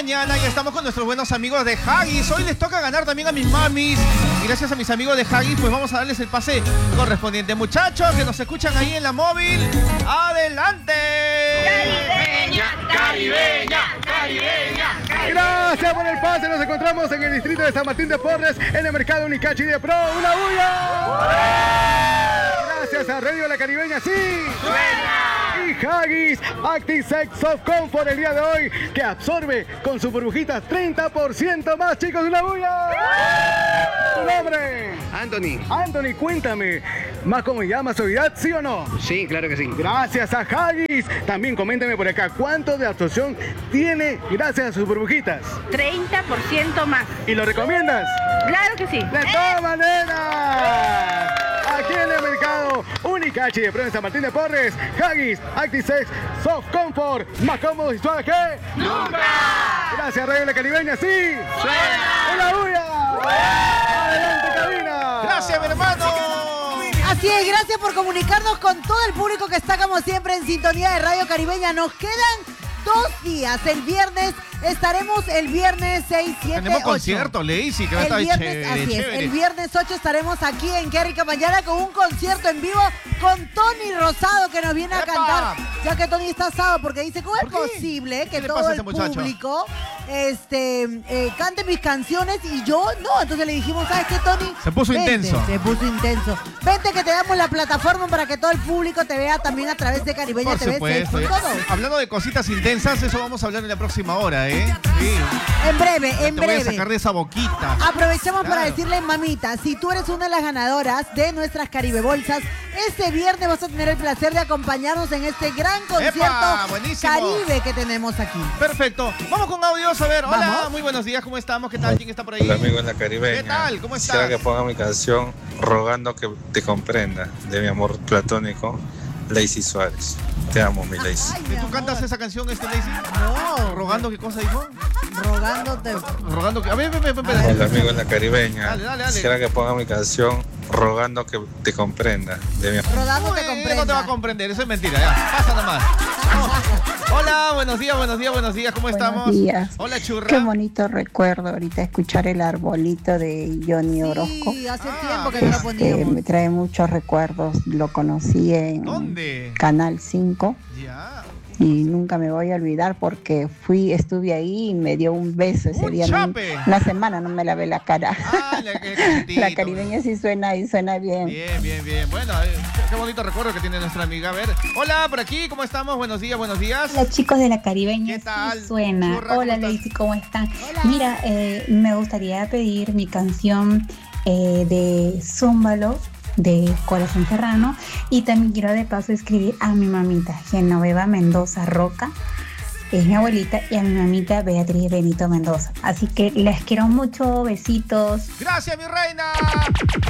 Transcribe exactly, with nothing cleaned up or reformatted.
mañana y estamos con nuestros buenos amigos de Haggis. Hoy les toca ganar también a mis mamis. Y gracias a mis amigos de Haggis, pues vamos a darles el pase correspondiente. Muchachos que nos escuchan ahí en la móvil, ¡adelante! Caribeña, caribeña, caribeña, caribeña. Gracias por el pase. Nos encontramos en el distrito de San Martín de Porres, en el mercado Unicachi de Pro. ¡Una bulla! Gracias a Radio La Caribeña, sí. ¡Suena! Y Haggis Actisex Soft Comfort el día de hoy, que absorbe con sus burbujitas treinta por ciento más, chicos. ¡Una bulla! ¿Tu nombre? Anthony. Anthony, cuéntame, ¿más cómo llama su edad, sí o no? Sí, claro que sí. Gracias a Haggis. También coméntame por acá, ¿cuánto de absorción tiene gracias a sus burbujitas? treinta por ciento más. ¿Y lo recomiendas? Claro que sí. ¡De todas maneras! Aquí en el mercado Unicachi de Pro en San Martín de Porres, Haggis Actisex Soft Comfort, más cómodo y suave que ¡nunca! Gracias, Radio La Caribeña, sí. ¡Suena! ¡Una bulla! ¡Adelante, cabina! Gracias, mi hermano. Así es, gracias por comunicarnos con todo el público que está como siempre en sintonía de Radio Caribeña. Nos quedan dos días. El viernes estaremos el viernes seis, siete, Tenemos ocho. concierto, Lazy, que va a El estar viernes, chévere, así es, chévere. el viernes ocho estaremos aquí en Qué Rica Mañana con un concierto en vivo con Tony Rosado, que nos viene a ¡Epa! cantar. Ya que Tony está asado, porque dice, ¿cómo es ¿Por qué? posible que ¿Qué le todo pasa a el ese muchacho? público este, eh, cante mis canciones y yo no? Entonces le dijimos, ¿sabes qué, Tony? Se puso Vente, intenso. Se puso intenso. Vente que te damos la plataforma para que todo el público te vea también a través de Caribeña Por T V supuesto. seis punto dos. Hablando de cositas intensas, eso vamos a hablar en la próxima hora, ¿eh? Sí. En breve, en Te voy a breve. sacar de esa boquita. Aprovechamos Claro. para decirle, mamita, si tú eres una de las ganadoras de nuestras Caribe Bolsas, este viernes vas a tener el placer de acompañarnos en este gran concierto ¡Epa! Buenísimo. Caribe que tenemos aquí. Perfecto. Vamos con audios, a ver. Hola, Vamos. muy buenos días, ¿cómo estamos? ¿Qué tal? ¿Quién está por ahí? Hola amigos de la Caribeña. ¿Qué tal? ¿Cómo estás? Quisiera que ponga mi canción Rogando que te comprenda, de mi amor platónico, Lazy Suárez. Te amo, mi Lazy. Ay, ¿Y mi ¿Tú amor. cantas esa canción, este Lazy? No. ¿Rogando qué cosa dijo? Rogándote. Rogando que... A ver, ven, ven, ven, ven. Hola amigos de la Caribeña. Dale, dale, dale. Quisiera que ponga mi canción Rogando que te comprenda, de mi amor. Rodando te Uy, No te va a comprenda. comprender, eso es mentira, ya. Pasa nomás. Hola, buenos días, buenos días, buenos días, ¿cómo estamos? Buenos días. Hola, churra. Qué bonito recuerdo ahorita escuchar el arbolito de Johnny Orozco. Sí, hace Ah, tiempo que no lo Este, poníamos. me trae muchos recuerdos. Lo conocí en ¿Dónde? Canal cinco Ya. y nunca me voy a olvidar porque fui, estuve ahí y me dio un beso ese ¡Un día. No- chape! una semana no me lavé la cara. Ah, la, qué calentito. La caribeña sí suena y suena bien. Bien, bien, bien. Bueno, eh, qué bonito recuerdo que tiene nuestra amiga. A ver. Hola, por aquí, ¿cómo estamos? Buenos días, buenos días. Hola chicos de la Caribeña, ¿Qué tal? sí suena. Churra, ¿cómo Hola estás? Lazy, ¿cómo están? Hola. Mira, eh, me gustaría pedir mi canción eh, de Zúmbalo, de Corazón Serrano, y también quiero de paso escribir a mi mamita, Genoveva Mendoza Roca, es mi abuelita, y a mi mamita Beatriz Benito Mendoza. Así que les quiero mucho, besitos. Gracias, mi reina.